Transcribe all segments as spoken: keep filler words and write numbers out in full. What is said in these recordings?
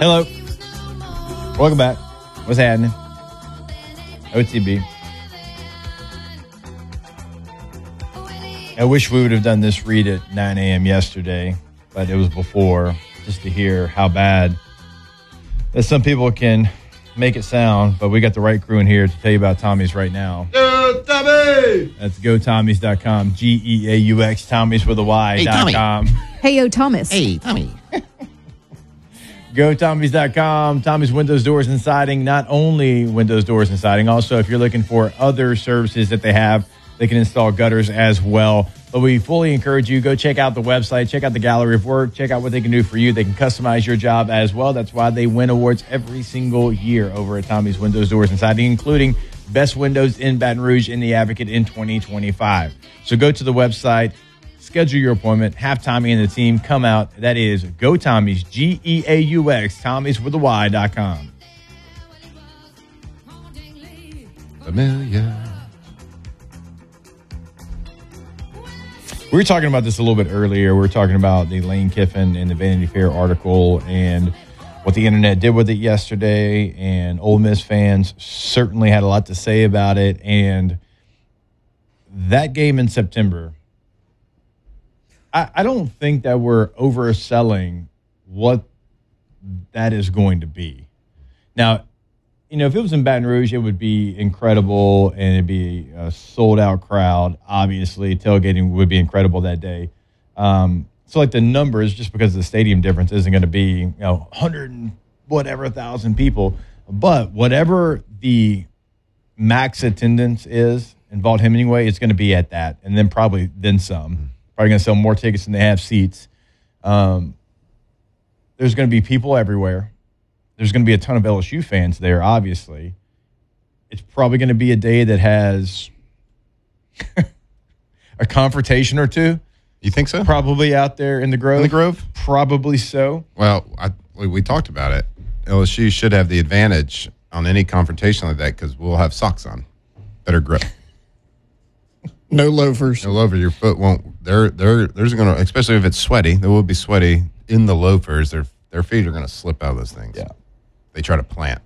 Hello. Welcome back. What's happening? O T B. I wish we would have done this read at nine a.m. yesterday, but it was before, just to hear how bad that some people can make it sound. But we got the right crew in here to tell you about Tommy's right now. Go, Tommy! That's go tommies dot com, G E A U X, Tommy's with a Y, Hey, dot Tommy. com. Hey, yo, Thomas. Hey, Tommy. go tommies dot com, Tommy's Windows, Doors, and Siding. Not only windows, doors, and siding. Also, if you're looking for other services that they have, they can install gutters as well. But we fully encourage you, go check out the website, check out the gallery of work, check out what they can do for you. They can customize your job as well. That's why they win awards every single year over at Tommy's Windows, Doors, and Siding, including Best Windows in Baton Rouge in the Advocate in twenty twenty-five. So go to the website, schedule your appointment, have Tommy and the team come out. That is go Tommy's, G E A U X, Tommy's with a Y dot com. Familiar. We were talking about this a little bit earlier. We were talking about the Lane Kiffin and the Vanity Fair article and what the internet did with it yesterday. And Ole Miss fans certainly had a lot to say about it. And that game in September, I, I don't think that we're overselling what that is going to be. Now, you know, if it was in Baton Rouge, it would be incredible, and it'd be a sold-out crowd. Obviously, tailgating would be incredible that day. Um, so, like, the numbers, just because of the stadium difference, isn't going to be, you know, one hundred and whatever thousand people. But whatever the max attendance is in Vaught Hemingway, it's going to be at that, and then probably then some. Probably going to sell more tickets than they have seats. Um, there's going to be people everywhere. There's going to be a ton of L S U fans there, obviously. It's probably going to be a day that has a confrontation or two. You think so? Probably out there in the Grove. In the Grove? Probably so. Well, I, we, we talked about it. L S U should have the advantage on any confrontation like that because we'll have socks on. Better grip. No loafers. No loafer. Your foot won't. They're they're there's going to, especially if it's sweaty. They will be sweaty in the loafers. Their their feet are going to slip out of those things. Yeah. They try to plant.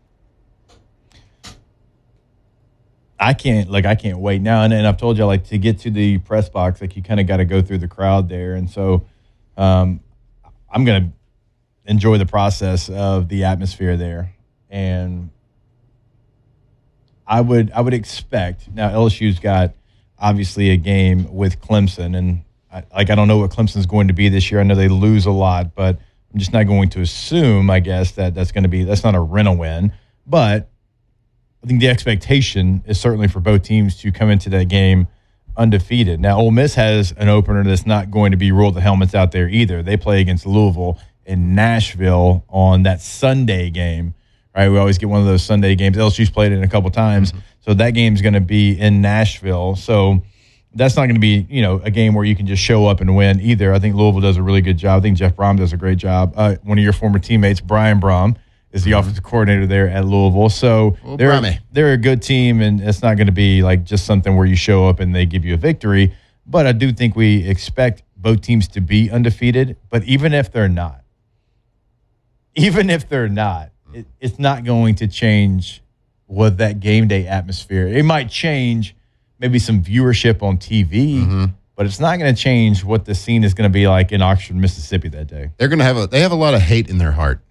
I can't, like, I can't wait now. And, and I've told you, like, to get to the press box, like, you kind of got to go through the crowd there. And so um, I'm going to enjoy the process of the atmosphere there. And I would, I would expect, now L S U's got obviously a game with Clemson. And, I, like, I don't know what Clemson's going to be this year. I know they lose a lot, but I'm just not going to assume, I guess, that that's going to be, that's not a rental win. But I think the expectation is certainly for both teams to come into that game undefeated. Now, Ole Miss has an opener that's not going to be roll the helmets out there either. They play against Louisville in Nashville on that Sunday game, right? We always get one of those Sunday games. L S U's played it a couple times. Mm-hmm. So that game's going to be in Nashville. So that's not going to be, you know, a game where you can just show up and win either. I think Louisville does a really good job. I think Jeff Brom does a great job. Uh, one of your former teammates, Brian Brom, is the mm-hmm. offensive coordinator there at Louisville. So well, they're, Brummy. they're a good team, and it's not going to be like just something where you show up and they give you a victory. But I do think we expect both teams to be undefeated. But even if they're not, even if they're not, it, it's not going to change what that game day atmosphere. It might change maybe some viewership on T V, mm-hmm. but it's not going to change what the scene is going to be like in Oxford, Mississippi that day. They're going to have a they have a lot of hate in their heart.